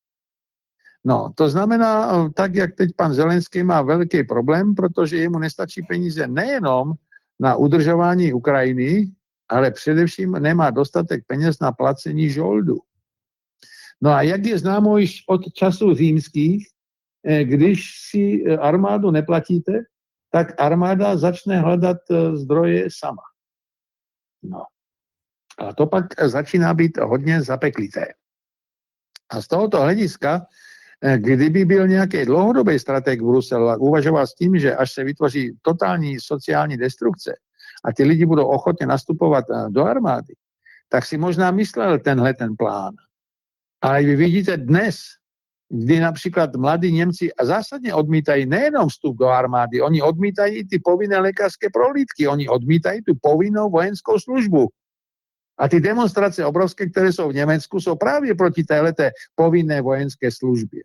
No, to znamená, tak jak teď pan Zelenský má velký problém, protože jemu nestačí peníze nejenom na udržování Ukrajiny, ale především nemá dostatek peněz na placení žoldu. No a jak je známo již od času římských, když si armádu neplatíte, tak armáda začne hledat zdroje sama. No. A to pak začíná být hodně zapeklité. A z tohoto hlediska, kdyby byl nějaký dlouhodobý strateg v Bruselu a uvažoval s tím, že až se vytvoří totální sociální destrukce a ti lidi budou ochotně nastupovat do armády, tak si možná myslel tenhle ten plán. Ale vy vidíte dnes, kdy například mladí Němci zásadně odmítají nejenom vstup do armády, oni odmítají ty povinné lékařské prohlídky, oni odmítají tu povinnou vojenskou službu. A ty demonstrace obrovské, které jsou v Německu, jsou právě proti téhleté povinné vojenské službě.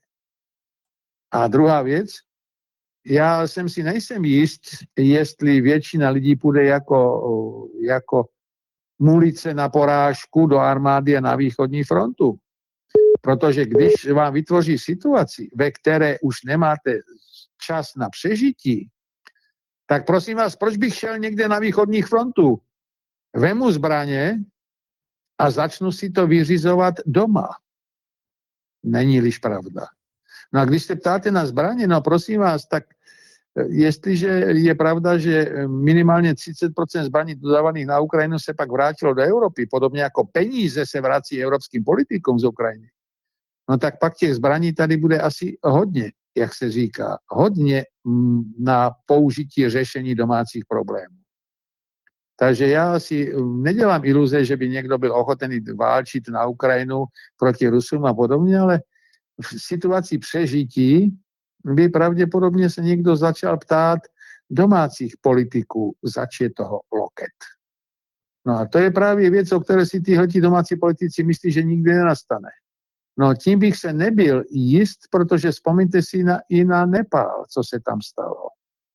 A druhá věc, já jsem si nejsem jist, jestli většina lidí půjde jako, jako mulice na porážku do armády a na východní frontu. Protože když vám vytvoří situaci, ve které už nemáte čas na přežití, tak prosím vás, proč bych šel někde na východních frontu? Vemu zbraně a začnu si to vyřizovat doma. Není-liž pravda. No a když se ptáte na zbraně, no prosím vás, tak jestliže je pravda, že minimálně třicet procent zbraní dodávaných na Ukrajinu se pak vrátilo do Evropy, podobně jako peníze se vrací evropským politikům z Ukrajiny, no tak pak těch zbraní tady bude asi hodně, jak se říká, hodně na použití řešení domácích problémů. Takže já si nedělám iluze, že by někdo byl ochotený válčit na Ukrajinu proti Rusům a podobně, ale v situaci přežití by pravděpodobně se někdo začal ptát, domácich politiků začne toho loket. No a to je právě věc, o které si tyhleti domácí politici myslí, že nikdy nenastane. No tím bych se nebyl jist, protože vzpomeňte si na, i na Nepál, co se tam stalo.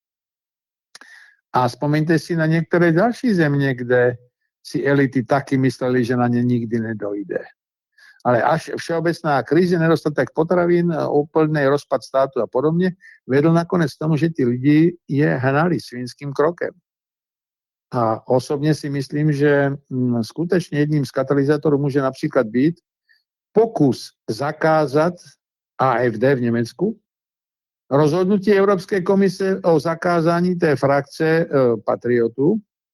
A vzpomeňte si na některé další země, kde si elity taky mysleli, že na ně nikdy nedojde. Ale až všeobecná krize, nedostatek potravín, úplný rozpad státu a podobně, vedl nakonec tomu, že ty lidi je hnali svinským krokem. A osobně si myslím, že skutečně jedním z katalyzátorů může například být pokus zakázat á ef dé v Německu, rozhodnutí Evropské komise o zakázání té frakce e, patriotů.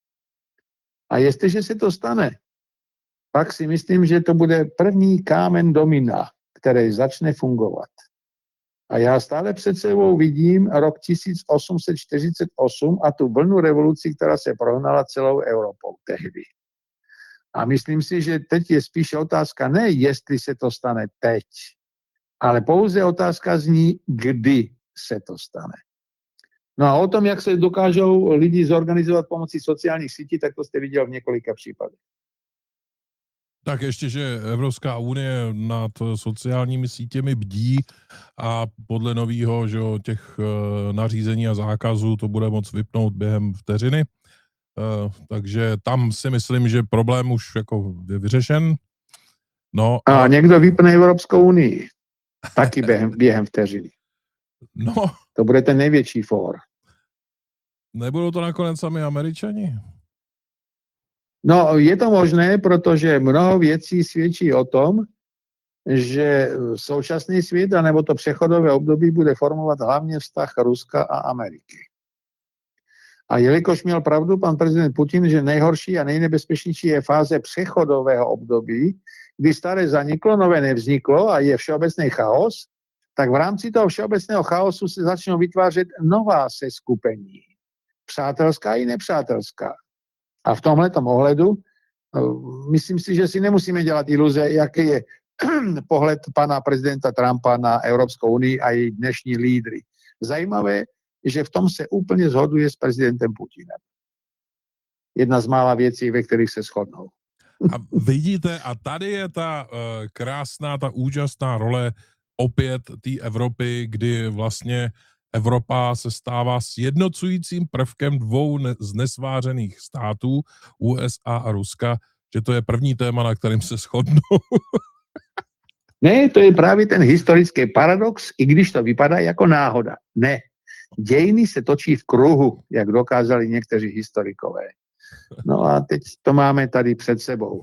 A jestliže se to stane, pak si myslím, že to bude první kámen domina, který začne fungovat. A já stále před sebou vidím rok tisíc osm set čtyřicet osm a tu vlnu revolucí, která se prohnala celou Evropou tehdy. A myslím si, že teď je spíše otázka ne, jestli se to stane teď, ale pouze otázka zní, kdy se to stane. No a o tom, jak se dokážou lidi zorganizovat pomocí sociálních sítí, tak to jste viděl v několika případech. Tak ještě, že Evropská unie nad sociálními sítěmi bdí a podle nového, že těch nařízení a zákazů to bude moc vypnout během vteřiny. Takže tam si myslím, že problém už jako je vyřešen. No a... a někdo vypne Evropskou unii. Taky během, během vteřiny. No. To bude ten největší fór. Nebudou to nakonec sami Američani? No, je to možné, protože mnoho věcí svědčí o tom, že současný svět, anebo to přechodové období bude formovat hlavně vztah Ruska a Ameriky. A jelikož měl pravdu pan prezident Putin, že nejhorší a nejnebezpečnější je fáze přechodového období, kdy staré zaniklo, nové nevzniklo a je všeobecný chaos, tak v rámci toho všeobecného chaosu se začnou vytvářet nová seskupení. Přátelská i nepřátelská. A v tomhletom ohledu myslím si, že si nemusíme dělat iluze, jaký je pohled pana prezidenta Trumpa na Evropskou unii a její dnešní lídry. Zajímavé, že v tom se úplně shoduje s prezidentem Putinem. Jedna z mála věcí, ve kterých se shodnou. A vidíte, a tady je ta uh, krásná, ta úžasná role opět té Evropy, kdy vlastně Evropa se stává sjednocujícím prvkem dvou ne- z nesvářených států, U S A a Ruska, že to je první téma, na kterým se shodnou. Ne, to je právě ten historický paradox, i když to vypadá jako náhoda. Ne, dějiny se točí v kruhu, jak dokázali někteří historikové. No a teď to máme tady před sebou.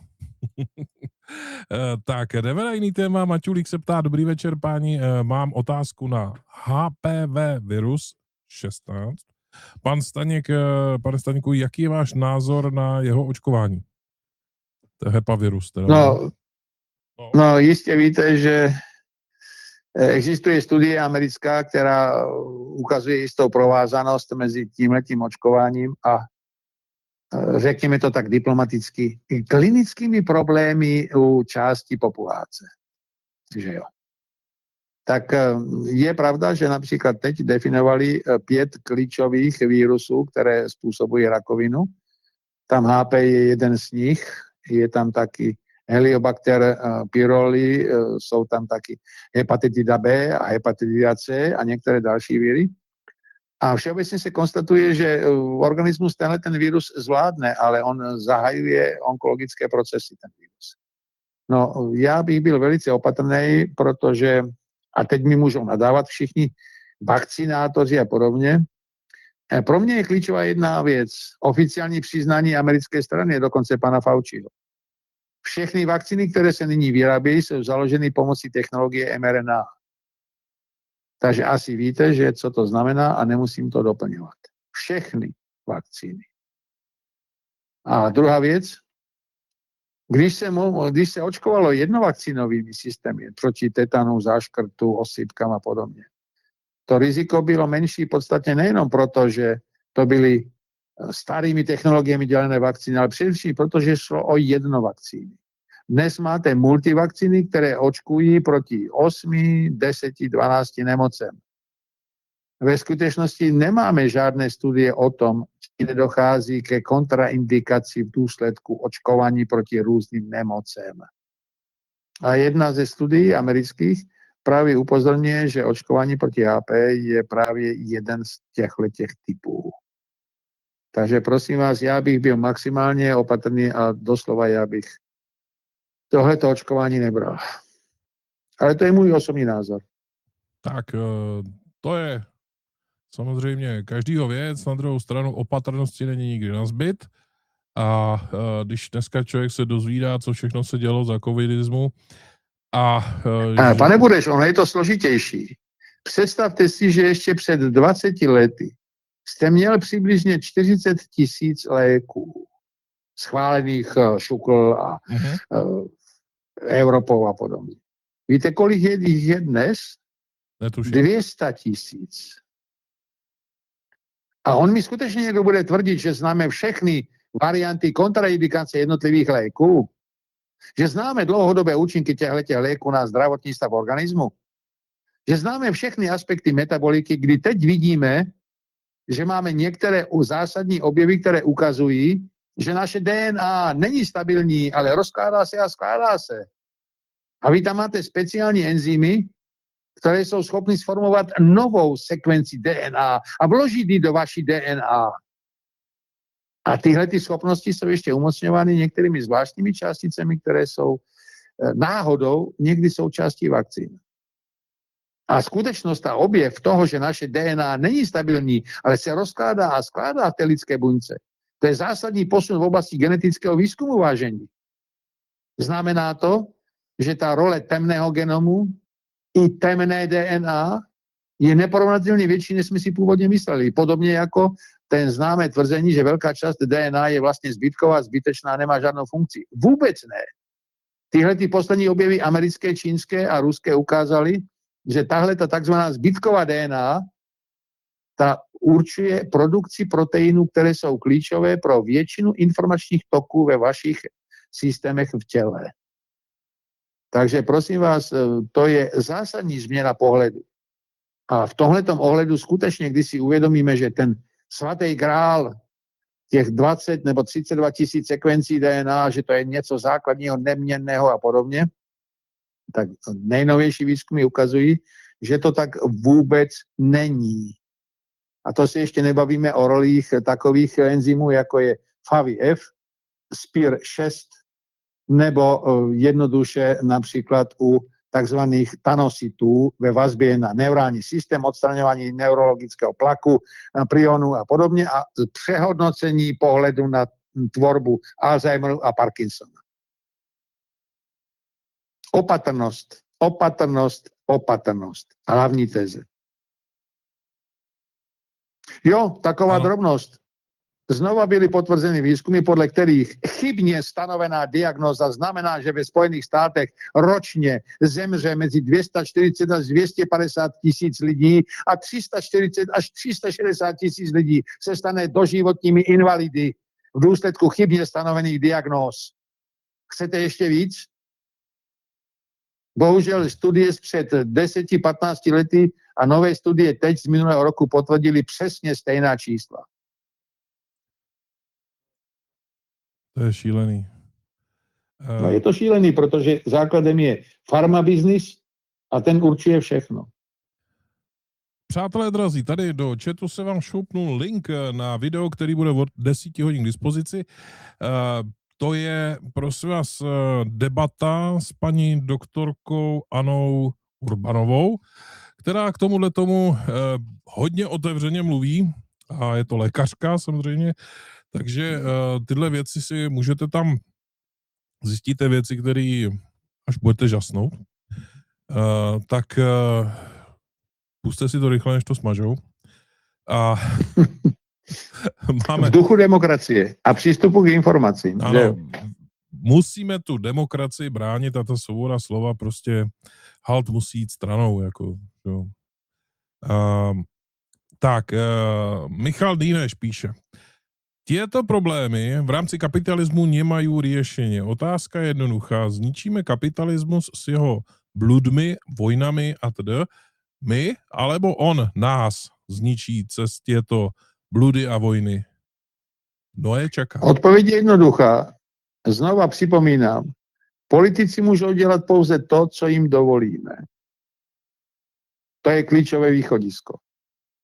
Tak, jdeme na jiný téma. Maťulík se ptá, dobrý večer, páni, mám otázku na H P V virus šestnáct. Pan Staněk, pane Staňku, jaký je váš názor na jeho očkování? To je hepavirus. Teda. No, no, jistě víte, že existuje studie americká, která ukazuje jistou provázanost mezi tímhletím očkováním a řekněme to tak diplomaticky, klinickými problémy u části populace. Že jo. Tak je pravda, že například teď definovali pět klíčových vírusů, které způsobují rakovinu. Tam H P je jeden z nich, je tam taky Heliobacter pylori, jsou tam taky hepatitida B a hepatitida C a některé další víry. A všeobecně se konstatuje, že organismus tenhle ten virus zvládne, ale on zahajuje onkologické procesy, ten virus. No, já bych byl velice opatrný, protože, a teď mi můžou nadávat všichni vakcinátoři a podobně, pro mě je klíčová jedna věc. Oficiální přiznání americké strany, dokonce pana Fauciho. Všechny vakcíny, které se nyní vyrábějí, jsou založeny pomocí technologie em er en á. Takže asi víte, že co to znamená a nemusím to doplňovat. Všechny vakcíny. A druhá věc, když se, když se očkovalo jednovakcinovými systémy proti tetanu, záškrtu, osýpkám a podobně, to riziko bylo menší podstatně nejenom proto, že to byly starými technologiemi dělené vakcíny, ale především proto, že šlo o jednovakcíny. Dnes máte multivakcíny, které očkují proti osmi, deseti, dvanácti nemocem. ve skutečnosti nemáme žádné studie o tom, či nedochází ke kontraindikaci v důsledku očkovaní proti různým nemocem. A jedna ze studií amerických právě upozorňuje, že očkování proti H P je právě jeden z těchto těch typů. Takže prosím vás, já bych byl maximálně opatrný a doslova já bych tohleto očkování nebral. Ale to je můj osobní názor. Tak to je samozřejmě každýho věc, na druhou stranu opatrnosti není nikdy nazbyt. A když dneska člověk se dozvídá, co všechno se dělo za covidismu, a, a pane Budeš, ono je to složitější. Představte si, že ještě před dvaceti lety jste měl přibližně čtyřicet tisíc léků schválených šukl a uh-huh. uh, Evropou a podobně. Víte, kolik je, je dnes? Netuším. dvě stě tisíc. A on mi skutečně někdo bude tvrdit, že známe všechny varianty kontraindikace jednotlivých léků, že známe dlouhodobé účinky těchto léků na zdravotní stav organismu, že známe všechny aspekty metaboliky, kdy teď vidíme, že máme některé zásadní objevy, které ukazují, že naše D N A není stabilní, ale rozkládá se a skládá se. A vy tam máte speciální enzymy, které jsou schopny sformovat novou sekvenci D N A a vložit ji do vaší D N A. A tyhle ty schopnosti jsou ještě umocňovány některými zvláštními částicemi, které jsou náhodou někdy součástí vakcín. A skutečnost a objev toho, že naše D N A není stabilní, ale se rozkládá a skládá v té lidské buňce, to je zásadní posun v oblasti genetického výzkumu, vážení. Znamená to, že ta role temného genomu i temné D N A je neporovnatelně větší, než jsme si původně mysleli. Podobně jako ten známé tvrzení, že velká část D N A je vlastně zbytková, zbytečná, nemá žádnou funkci. Vůbec ne. Tyhle ty poslední objevy americké, čínské a ruské ukázaly, že tahle ta takzvaná zbytková D N A ta určuje produkci proteinů, které jsou klíčové pro většinu informačních toků ve vašich systémech v těle. Takže prosím vás, to je zásadní změna pohledu. A v tomhletom ohledu skutečně, když si uvědomíme, že ten svatý grál těch dvacet nebo třicet dva tisíc sekvencí D N A, že to je něco základního, neměnného a podobně, tak nejnovější výzkumy ukazují, že to tak vůbec není. A to si ještě nebavíme o rolích takových enzymů, jako je F A V I F, S P I R šest, nebo jednoduše například u takzvaných tanositů ve vazbě na neurální systém, odstraňování neurologického plaku, prionu a podobně a přehodnocení pohledu na tvorbu Alzheimeru a Parkinsona. Opatrnost, opatrnost, opatrnost. Hlavní teze. Jo, taková no. drobnost. Znova byly potvrzeny výzkumy, podle kterých chybně stanovená diagnóza znamená, že ve Spojených státech ročně zemře mezi dvě stě čtyřicet až dvě stě padesát tisíc lidí a tři sta čtyřicet až tři sta šedesát tisíc lidí se stane doživotními invalidy v důsledku chybně stanovených diagnóz. Chcete ještě víc? Bohužel studie z před deseti patnácti lety a nové studie teď z minulého roku potvrdily přesně stejná čísla. To je šílený. No je to šílený, protože základem je farmabiznis a ten určuje všechno. Přátelé drazí, tady do chatu se vám šoupnul link na video, který bude od deseti hodin k dispozici. To je, prosím vás, debata s paní doktorkou Anou Urbanovou, která k tomuhle tomu hodně otevřeně mluví a je to lékařka samozřejmě, takže tyhle věci si můžete tam, zjistíte věci, které až budete žasnout, tak puste si to rychle, než to smažou. A máme... V duchu demokracie a přístupu k informacím. Ano, že? Musíme tu demokracii bránit a ta svoboda slova prostě halt musí jít stranou. Jako, jo. Uh, tak, uh, Michal Dýneš píše. Tieto problémy v rámci kapitalismu nemajú riešenie. Otázka je jednoduchá. Zničíme kapitalismus s jeho bludmi, vojnami a teda my, alebo on nás zničí cestě to bludy a vojny. Noé čaká. Odpověď je jednoduchá. Znova připomínám. Politici můžou dělat pouze to, co jim dovolíme. To je klíčové východisko.